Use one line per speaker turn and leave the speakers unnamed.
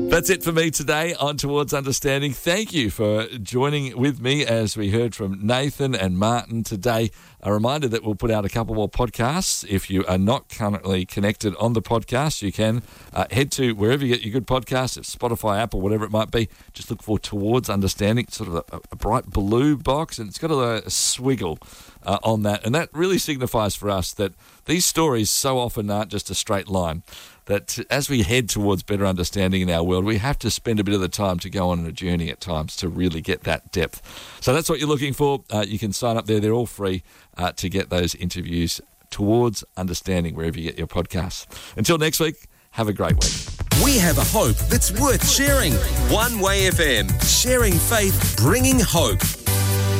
That's it for me today on Towards Understanding. Thank you for joining with me as we heard from Nathan and Martin today. A reminder that we'll put out a couple more podcasts. If you are not currently connected on the podcast, you can head to wherever you get your good podcasts, if Spotify, Apple, whatever it might be. Just look for Towards Understanding. It's sort of a bright blue box, and it's got a swiggle on that. And that really signifies for us that these stories so often aren't just a straight line. That as we head towards better understanding in our world, we have to spend a bit of the time to go on a journey at times to really get that depth. So that's what you're looking for. You can sign up there. They're all free to get those interviews Towards Understanding wherever you get your podcasts. Until next week, have a great week.
We have a hope that's worth sharing. One Way FM, sharing faith, bringing hope.